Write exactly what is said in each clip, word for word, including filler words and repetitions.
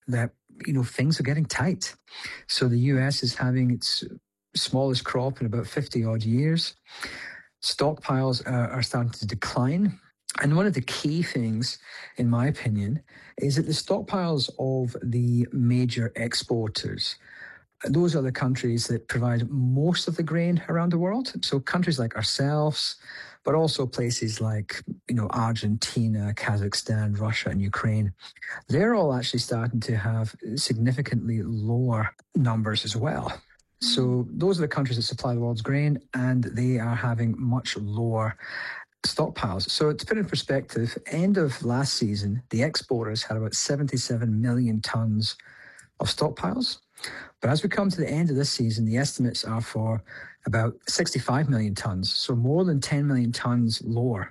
that, you know, things are getting tight. So the U S is having its smallest crop in about fifty odd years. Stockpiles are, are starting to decline. And one of the key things, in my opinion, is that the stockpiles of the major exporters, those are the countries that provide most of the grain around the world. So countries like ourselves, but also places like, you know, Argentina, Kazakhstan, Russia, and Ukraine, they're all actually starting to have significantly lower numbers as well. So those are the countries that supply the world's grain, and they are having much lower stockpiles. So to put in perspective, end of last season, the exporters had about seventy-seven million tons of stockpiles. But as we come to the end of this season, the estimates are for about sixty-five million tons, so more than ten million tons lower.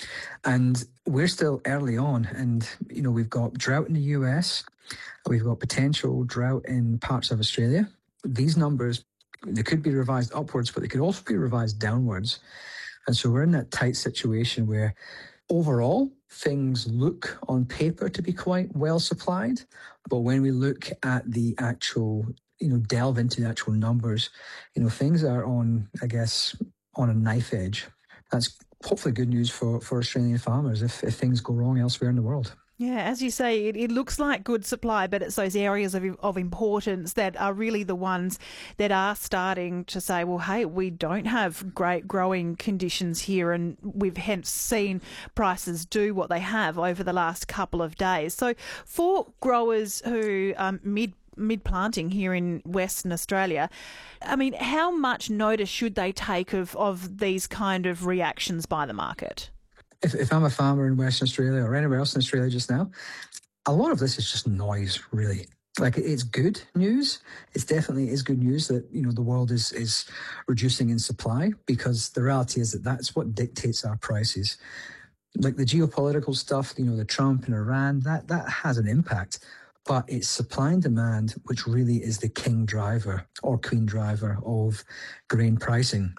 And we're still early on, and you know, we've got drought in the U S, we've got potential drought in parts of Australia. These numbers, they could be revised upwards, but they could also be revised downwards. And so we're in that tight situation where overall things look on paper to be quite well supplied. But when we look at the actual, you know, delve into the actual numbers, you know, things are on, I guess, on a knife edge. That's hopefully good news for, for Australian farmers if, if things go wrong elsewhere in the world. Yeah, as you say, it, it looks like good supply, but it's those areas of, of importance that are really the ones that are starting to say, well, hey, we don't have great growing conditions here, and we've hence seen prices do what they have over the last couple of days. So for growers who um, mid mid-planting here in Western Australia, I mean, how much notice should they take of, of these kind of reactions by the market? If, if I'm a farmer in Western Australia or anywhere else in Australia just now, a lot of this is just noise, really. Like, it's good news. It's definitely is good news that, you know, the world is, is reducing in supply, because the reality is that that's what dictates our prices. Like the geopolitical stuff, you know, the Trump and Iran, that, that has an impact. But it's supply and demand, which really is the king driver or queen driver of grain pricing.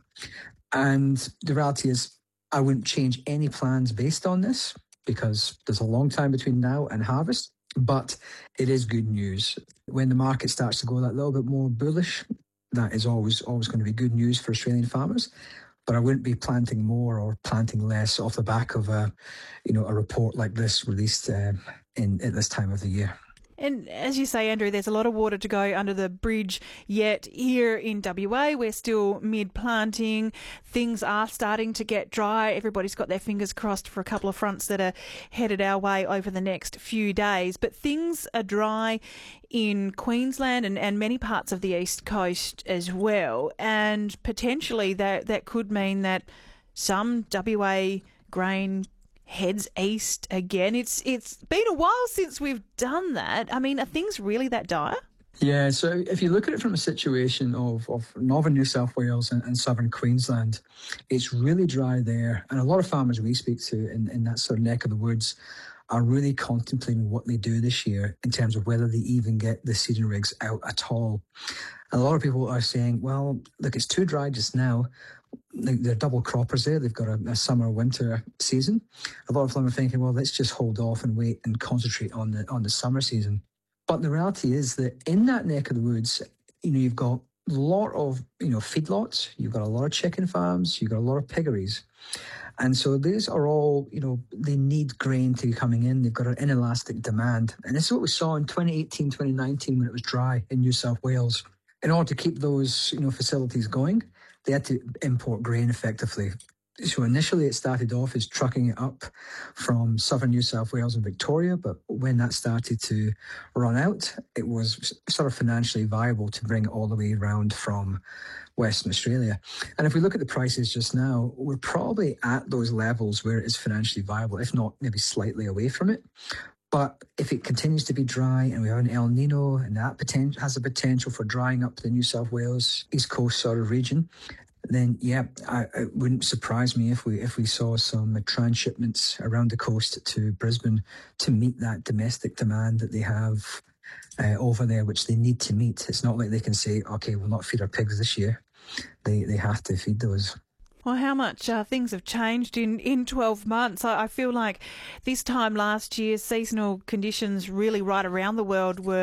And the reality is, I wouldn't change any plans based on this, because there's a long time between now and harvest. But it is good news. When the market starts to go that little bit more bullish, that is always always going to be good news for Australian farmers. But I wouldn't be planting more or planting less off the back of a, you know, a report like this released uh, in at this time of the year. And as you say, Andrew, there's a lot of water to go under the bridge yet. Here in W A, we're still mid-planting. Things are starting to get dry. Everybody's got their fingers crossed for a couple of fronts that are headed our way over the next few days. But things are dry in Queensland and, and many parts of the East Coast as well. And potentially that, that could mean that some W A grain heads east again. It's it's been a while since we've done that. I mean, are things really that dire? Yeah, so if you look at it from a situation of, of northern New South Wales and, and southern Queensland, it's really dry there. And a lot of farmers we speak to in, in that sort of neck of the woods are really contemplating what they do this year in terms of whether they even get the seeding rigs out at all. And a lot of people are saying, well, look, it's too dry just now. They're double croppers there. They've got a, a summer-winter season. A lot of them are thinking, well, let's just hold off and wait and concentrate on the on the summer season. But the reality is that in that neck of the woods, you know, you've got a lot of, you know, feedlots. You've got a lot of chicken farms. You've got a lot of piggeries. And so these are all, you know, they need grain to be coming in. They've got an inelastic demand. And this is what we saw in twenty eighteen, twenty nineteen when it was dry in New South Wales. In order to keep those, you know, facilities going, they had to import grain effectively. So initially it started off as trucking it up from southern New South Wales and Victoria, but when that started to run out, it was sort of financially viable to bring it all the way around from Western Australia. And if we look at the prices just now, we're probably at those levels where it is financially viable, if not maybe slightly away from it. But if it continues to be dry and we have an El Nino and that poten- has the potential for drying up the New South Wales East Coast sort of region, then yeah, I, it wouldn't surprise me if we if we saw some transshipments around the coast to Brisbane to meet that domestic demand that they have uh, over there, which they need to meet. It's not like they can say, okay, we'll not feed our pigs this year. They they have to feed those. Well, how much uh, things have changed in, in twelve months. I, I feel like this time last year, seasonal conditions really right around the world were